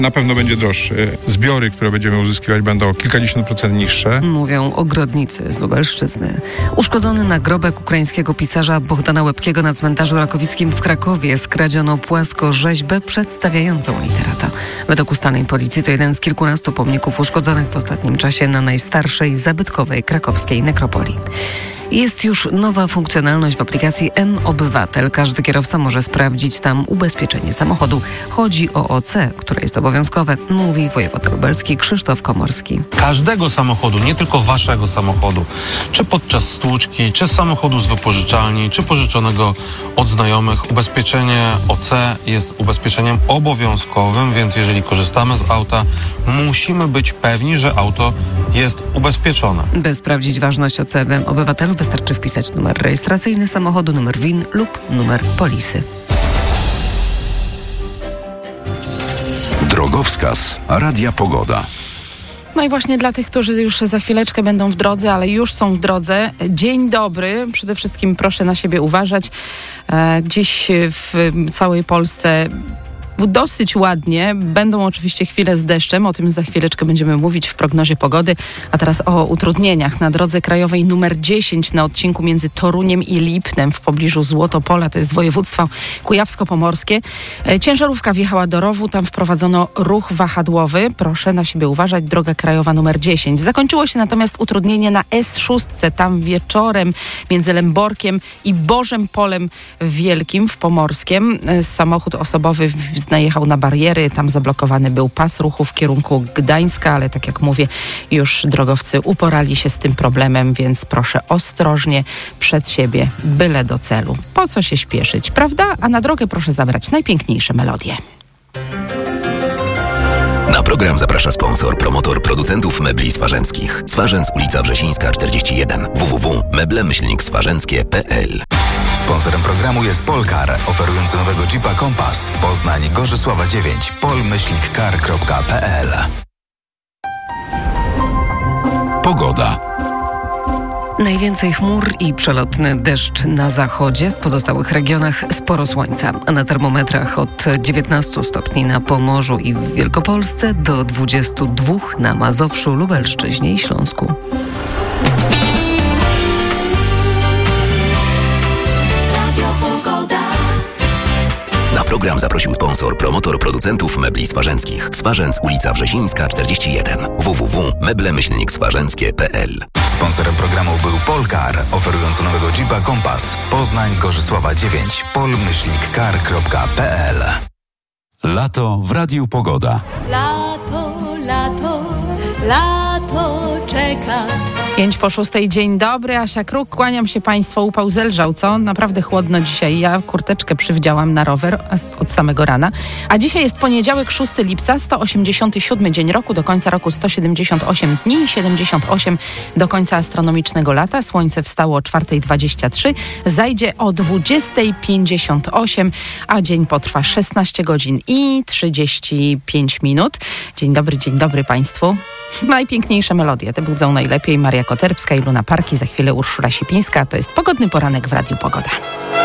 Na pewno będzie droższy. Zbiory, które będziemy uzyskiwać, będą o kilkadziesiąt procent niższe. Mówią ogrodnicy z Lubelszczyzny. Uszkodzony nagrobek ukraińskiego pisarza Bohdana Łebkiego na cmentarzu Rakowickim w Krakowie skradziono płaskorzeźbę przedstawiającą literata. Według ustaliń policji to jeden z kilkunastu pomników uszkodzonych w ostatnim czasie na najstarszej zabytkowej krakowskiej nekropolii. Jest już nowa funkcjonalność w aplikacji mObywatel. Każdy kierowca może sprawdzić tam ubezpieczenie samochodu. Chodzi o OC, które jest obowiązkowe, mówi wojewoda lubelski Krzysztof Komorski. Każdego samochodu, nie tylko waszego samochodu, czy podczas stłuczki, czy samochodu z wypożyczalni, czy pożyczonego od znajomych. Ubezpieczenie OC jest ubezpieczeniem obowiązkowym, więc jeżeli korzystamy z auta, musimy być pewni, że auto jest ubezpieczone. By sprawdzić ważność OC w obywatelu, wystarczy wpisać numer rejestracyjny samochodu, numer VIN lub numer polisy. Drogowskaz Radia Pogoda. No i właśnie dla tych, którzy już za chwileczkę będą w drodze, ale już są w drodze. Dzień dobry. Przede wszystkim proszę na siebie uważać. Dziś w całej Polsce dosyć ładnie. Będą oczywiście chwile z deszczem, o tym za chwileczkę będziemy mówić w prognozie pogody. A teraz o utrudnieniach. Na drodze krajowej numer 10 na odcinku między Toruniem i Lipnem w pobliżu Złotopola, to jest województwo kujawsko-pomorskie. Ciężarówka wjechała do rowu, tam wprowadzono ruch wahadłowy. Proszę na siebie uważać, droga krajowa numer 10. Zakończyło się natomiast utrudnienie na S6, tam wieczorem między Lęborkiem i Bożym Polem Wielkim w Pomorskiem. Samochód osobowy najechał na bariery, tam zablokowany był pas ruchu w kierunku Gdańska, ale tak jak mówię, już drogowcy uporali się z tym problemem, więc proszę ostrożnie przed siebie, byle do celu. Po co się śpieszyć, prawda? A na drogę proszę zabrać najpiękniejsze melodie. Na program zaprasza sponsor, promotor producentów mebli swarzęckich. Swarzędz, ulica Wrzesińska 41. www.meble-swarzęckie.pl. Sponsorem programu jest Polkar, oferujący nowego Jeepa Compass. Poznań, Gorzysława 9, pol-car.pl. Pogoda. Najwięcej chmur i przelotny deszcz na zachodzie, w pozostałych regionach sporo słońca, a na termometrach od 19 stopni na Pomorzu i w Wielkopolsce do 22 na Mazowszu, Lubelszczyźnie i Śląsku. Na program zaprosił sponsor, promotor producentów mebli swarzęckich. Swarzędz, ulica Wrzesińska 41. www.meble-swarzęckie.pl. Sponsorem programu był Polkar, oferujący nowego Jeepa Compass. Poznań, Gorzysława 9, pol-car.pl. Lato w Radiu Pogoda. Lato, lato, lato czeka. 5:06, dzień dobry, Asia Kruk, kłaniam się Państwu, upał zelżał, co? Naprawdę chłodno dzisiaj, ja kurteczkę przywdziałam na rower od samego rana, a dzisiaj jest poniedziałek, 6 lipca, 187 dzień roku, do końca roku 178 dni, 78 do końca astronomicznego lata, słońce wstało o 4:23, zajdzie o 20:58, a dzień potrwa 16 godzin i 35 minut. Dzień dobry Państwu. Najpiękniejsze melodie, te budzą najlepiej. Maria Koterbska i Luna Parki, za chwilę Urszula Sipińska. To jest Pogodny Poranek w Radiu Pogoda.